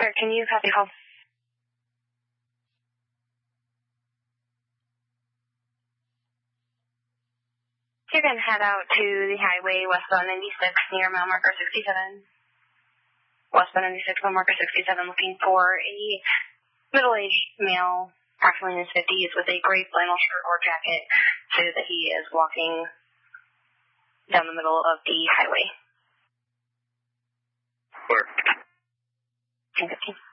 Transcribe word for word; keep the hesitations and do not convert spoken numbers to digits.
Sir, can you copy call? You can head out to the highway westbound ninety-six near mile marker sixty-seven. Westbound ninety-six, mile marker sixty-seven, looking for a middle-aged male, approximately in his fifties, with a gray flannel shirt or jacket, so that he is walking down the middle of the highway. Where? ten fifteen.